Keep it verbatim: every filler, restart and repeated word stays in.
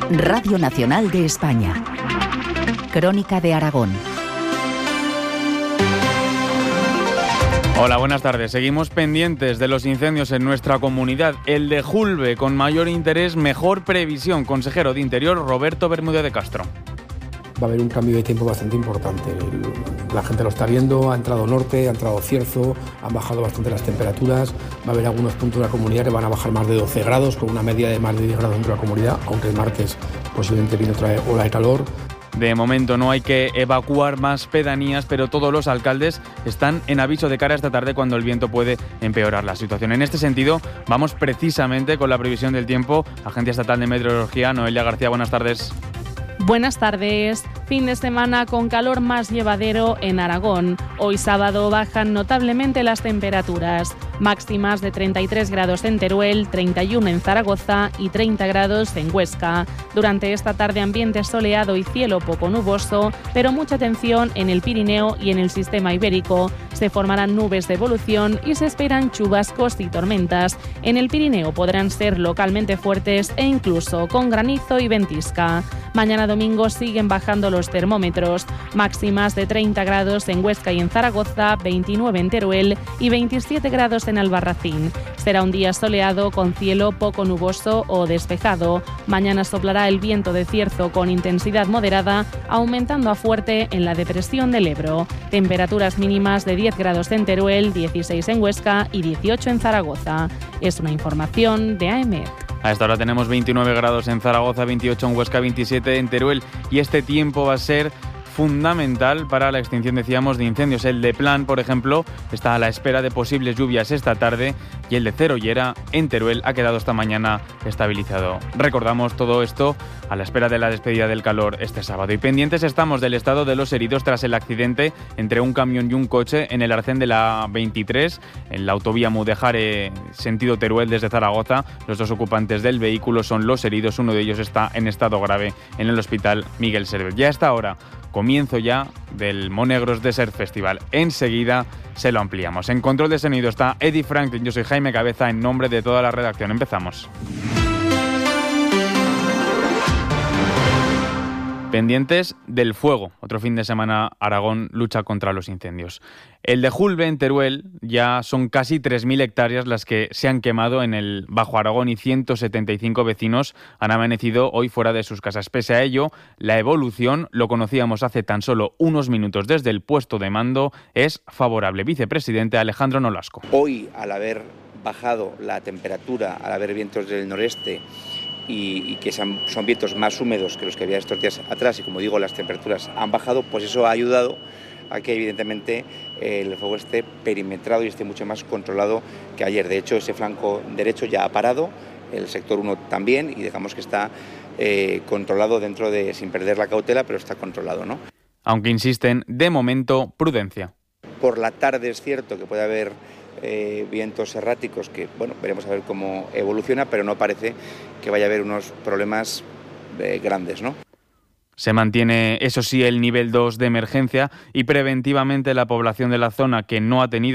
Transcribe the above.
Radio Nacional de España. Crónica de Aragón. Hola, buenas tardes. Seguimos pendientes de los incendios en nuestra comunidad. El de Julbe, con mayor interés, mejor previsión. Consejero de Interior, Roberto Bermúdez de Castro. Va a haber un cambio de tiempo bastante importante. La gente lo está viendo, ha entrado norte, ha entrado cierzo, han bajado bastante las temperaturas. Va a haber algunos puntos de la comunidad que van a bajar más de doce grados, con una media de más de diez grados dentro de la comunidad, aunque el martes posiblemente viene otra ola de calor. De momento no hay que evacuar más pedanías, pero todos los alcaldes están en aviso de cara a esta tarde cuando el viento puede empeorar la situación. En este sentido, vamos precisamente con la previsión del tiempo. Agencia Estatal de Meteorología, Noelia García, buenas tardes. Buenas tardes. Fin de semana con calor más llevadero en Aragón. Hoy sábado bajan notablemente las temperaturas. Máximas de treinta y tres grados en Teruel, treinta y uno en Zaragoza y treinta grados en Huesca. Durante esta tarde ambiente soleado y cielo poco nuboso, pero mucha atención en el Pirineo y en el sistema ibérico. Se formarán nubes de evolución y se esperan chubascos y tormentas. En el Pirineo podrán ser localmente fuertes e incluso con granizo y ventisca. Mañana domingo siguen bajando los termómetros. Máximas de treinta grados en Huesca y en Zaragoza, veintinueve en Teruel y veintisiete grados en Albarracín. Será un día soleado con cielo poco nuboso o despejado. Mañana soplará el viento de cierzo con intensidad moderada, aumentando a fuerte en la depresión del Ebro. Temperaturas mínimas de diez grados en Teruel, dieciséis en Huesca y dieciocho en Zaragoza. Es una información de A E M E T. A esta hora tenemos veintinueve grados en Zaragoza, veintiocho en Huesca, veintisiete en Teruel y este tiempo va a ser fundamental para la extinción, decíamos, de incendios. El de Plan, por ejemplo, está a la espera de posibles lluvias esta tarde y el de Cerollera, en Teruel, ha quedado esta mañana estabilizado. Recordamos todo esto a la espera de la despedida del calor este sábado. Y pendientes estamos del estado de los heridos tras el accidente entre un camión y un coche en el arcén de la veintitrés, en la autovía Mudejare, sentido Teruel desde Zaragoza. Los dos ocupantes del vehículo son los heridos. Uno de ellos está en estado grave en el hospital Miguel Servet. Ya a esta hora, comienzo ya del Monegros Desert Festival. Enseguida se lo ampliamos. En control de sonido está Eddie Franklin. Yo soy Jaime Cabeza en nombre de toda la redacción. Empezamos. Pendientes del fuego. Otro fin de semana Aragón lucha contra los incendios. El de Julbe, en Teruel, ya son casi tres mil hectáreas las que se han quemado en el Bajo Aragón y ciento setenta y cinco vecinos han amanecido hoy fuera de sus casas. Pese a ello, la evolución, lo conocíamos hace tan solo unos minutos desde el puesto de mando, es favorable. Vicepresidente Alejandro Nolasco. Hoy, al haber bajado la temperatura, al haber vientos del noreste, Y, y que son, son vientos más húmedos que los que había estos días atrás y, como digo, las temperaturas han bajado, pues eso ha ayudado a que evidentemente el fuego esté perimetrado y esté mucho más controlado que ayer. De hecho, ese flanco derecho ya ha parado, el sector uno también, y digamos que está eh, controlado dentro de, sin perder la cautela, pero está controlado, ¿no? Aunque insisten, de momento, prudencia. Por la tarde es cierto que puede haber Eh, vientos erráticos que, bueno, veremos a ver cómo evoluciona, pero no parece que vaya a haber unos problemas eh, grandes, ¿no? Se mantiene, eso sí, el nivel dos de emergencia y preventivamente la población de la zona que no ha tenido